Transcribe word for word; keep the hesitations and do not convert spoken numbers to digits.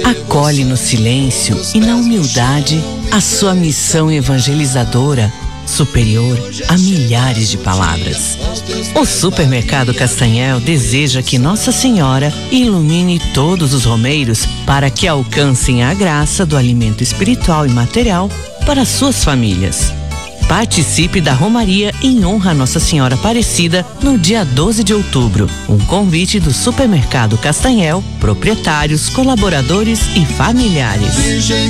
acolhe no silêncio e na humildade a sua missão evangelizadora, superior a milhares de palavras. O Supermercado Castanhel deseja que Nossa Senhora ilumine todos os romeiros para que alcancem a graça do alimento espiritual e material para suas famílias. Participe da Romaria em honra a Nossa Senhora Aparecida no dia doze de outubro. Um convite do Supermercado Castanhel, proprietários, colaboradores e familiares.